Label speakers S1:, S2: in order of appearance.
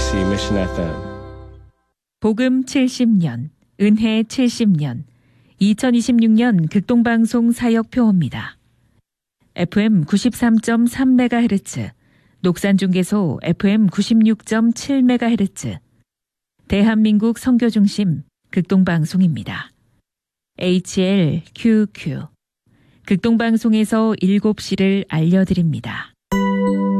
S1: KBC Mission FM.
S2: 복음 70년, 은혜 70년, 2026년 극동방송 사역표입니다. FM 93.3MHz, 녹산중계소 FM 96.7MHz, 대한민국 선교중심 극동방송입니다. HLQQ, 극동방송에서 7시를 알려드립니다.